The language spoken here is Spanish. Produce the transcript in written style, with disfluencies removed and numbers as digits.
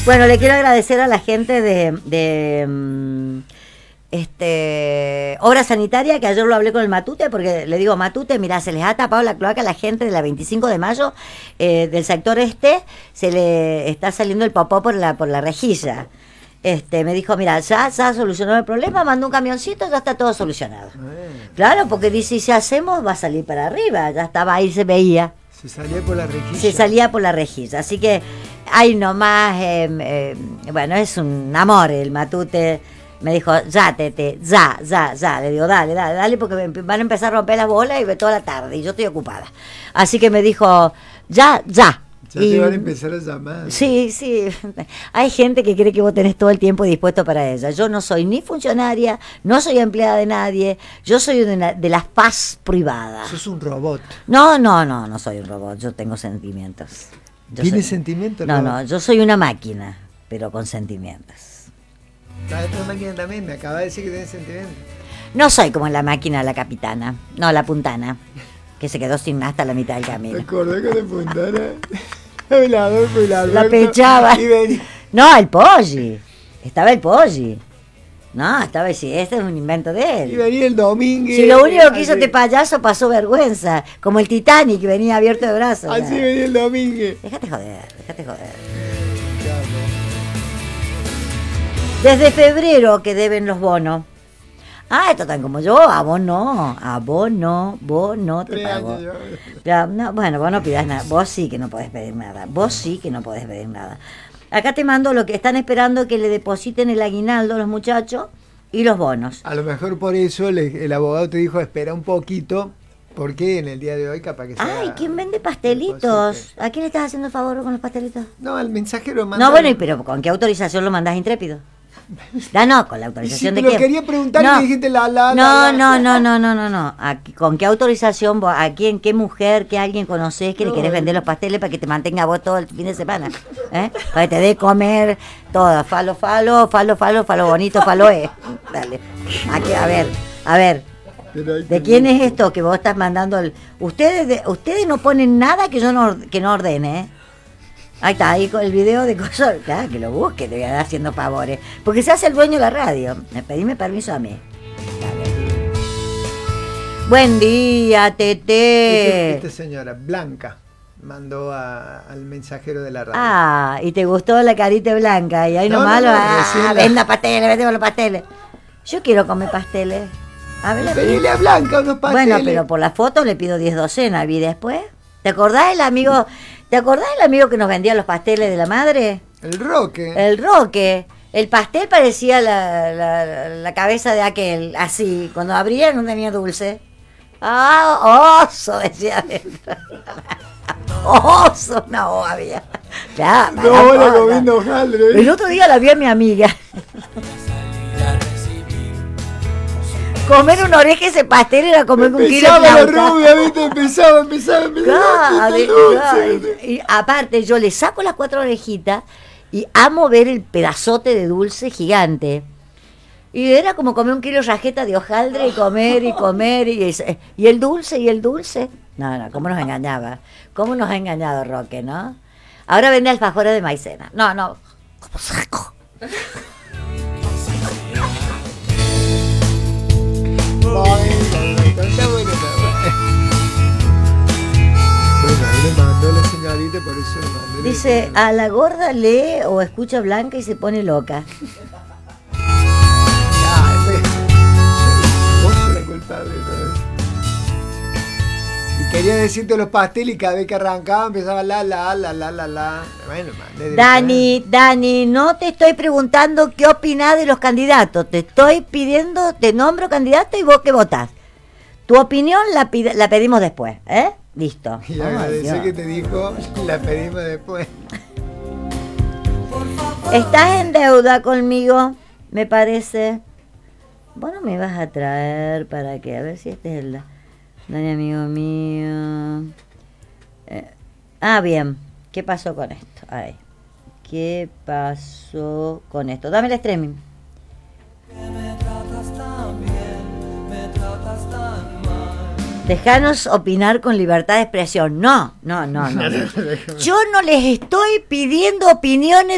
Bueno, le quiero agradecer a la gente de Obra Sanitaria, que ayer lo hablé con el Matute, porque le digo, Matute, mira, se les ha tapado la cloaca a la gente de la 25 de mayo, del sector se le está saliendo el popó por la rejilla. Me dijo, mira, ya solucionó el problema, mandó un camioncito, ya está todo solucionado. Claro, porque dice, si hacemos, va a salir para arriba, ya estaba ahí, se veía. Se salía por la rejilla. Se salía por la rejilla, así que ahí nomás, bueno, es un amor el Matute. Me dijo, ya, Tete, ya. Le digo, dale, porque van a empezar a romper las bolas y toda la tarde, y yo estoy ocupada. Así que me dijo, ya. Ya te van a empezar a llamar. Sí. Hay gente que cree que vos tenés todo el tiempo dispuesto para ella. Yo no soy ni funcionaria, no soy empleada de nadie, yo soy de las paz privadas. Sos un robot. No soy un robot, yo tengo sentimientos. ¿Tienes sentimientos? No, yo soy una máquina, pero con sentimientos. La otra máquina también, me acaba de decir que tenés sentimientos. No soy como la máquina, la capitana, no, la puntana, que se quedó sin hasta la mitad del camino. ¿Te acordás con la puntana? El Adolfo y la pechaba. No, el Poggi. Estaba el Poggi. No, estaba sí, este es un invento de él. Y venía el Domínguez. Si lo único que hizo este payaso pasó vergüenza, como el Titanic que venía abierto de brazos. Así venía el Domínguez. Déjate joder. Desde febrero que deben los bonos. Esto tan como yo, a vos no te pago. Ya, no, bueno, vos no pidas nada, vos sí que no podés pedir nada, Acá te mando lo que están esperando, que le depositen el aguinaldo a los muchachos y los bonos. A lo mejor por eso el abogado te dijo, espera un poquito, porque en el día de hoy capaz que sea... Ay, ¿quién vende pastelitos? ¿A quién le estás haciendo favor con los pastelitos? No, al mensajero manda... No, bueno, pero ¿con qué autorización lo mandás Intrépido? No, con la autorización de quién. Lo quería preguntar y me dijiste No. ¿Con qué autorización vos, a quién, qué mujer, qué alguien conocés que le querés vender los pasteles para que te mantenga vos todo el fin de semana? Para que te dé comer todo, falo bonito, Dale. Aquí, a ver. ¿De quién es esto que vos estás mandando? Ustedes no ponen nada que yo no ordene, Ahí está, ahí con el video de cosas, claro, que lo busque, te voy a dar haciendo favores. Porque se hace el dueño de la radio. Pedime permiso a mí. Dale. Buen día, Tete. Esta señora, Blanca, mandó al mensajero de la radio. Y te gustó la carita blanca. Y ahí nomás venda pasteles, vendemos los pasteles. Yo quiero comer pasteles. A ver, pedile a Blanca unos pasteles. Bueno, pero por la foto le pido 10 docenas. ¿Y después? ¿Te acordás del amigo que nos vendía los pasteles de la madre? El Roque. El pastel parecía la cabeza de aquel, así. Cuando abría no tenía dulce. Oso, decía adentro. Oso, no había. Ya, no, comiendo hojaldre. El otro día la vi a mi amiga. Comer una oreja ese pastel era comer un kilo de la rubia, ¿viste? Empezaba. Claro. Y aparte, yo le saco las 4 orejitas y amo ver el pedazote de dulce gigante. Y era como comer un kilo de rajeta de hojaldre y comer. Y el dulce. No, cómo nos engañaba. Cómo nos ha engañado Roque, ¿no? Ahora vende alfajores de maicena. No. Como saco. Dice, a la gorda lee o escucha Blanca y se pone loca. Vos sos la culpable de todo eso. Y quería decirte los pasteles y cada vez que arrancaba empezaba la. Bueno, Dani, no te estoy preguntando qué opinás de los candidatos. Te estoy pidiendo, te nombro candidato y vos qué votás. Tu opinión la pedimos después, Listo. Y agradecer que te dijo, la pedimos después. Estás en deuda conmigo, me parece. Vos no me vas a traer para qué, a ver si este es el Dani, amigo mío. Bien. ¿Qué pasó con esto? ¿Qué pasó con esto? Dame el streaming. Dejanos opinar con libertad de expresión. No. Yo no les estoy pidiendo opiniones